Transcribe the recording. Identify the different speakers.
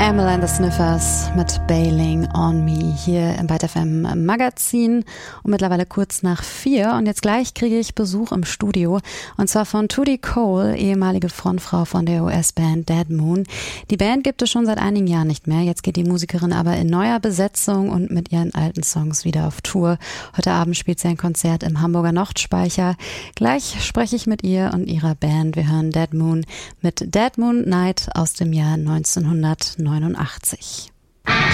Speaker 1: Amyl and the Sniffers mit Bailing on Me hier im Byte FM Magazin und mittlerweile kurz nach 4 und jetzt gleich kriege ich Besuch im Studio und zwar von Tootie Cole, ehemalige Frontfrau von der US-Band Dead Moon. Die Band gibt es schon seit einigen Jahren nicht mehr, jetzt geht die Musikerin aber in neuer Besetzung und mit ihren alten Songs wieder auf Tour. Heute Abend spielt sie ein Konzert im Hamburger Nordspeicher. Gleich spreche ich mit ihr und ihrer Band. Wir hören Dead Moon mit Dead Moon Night aus dem Jahr 1989.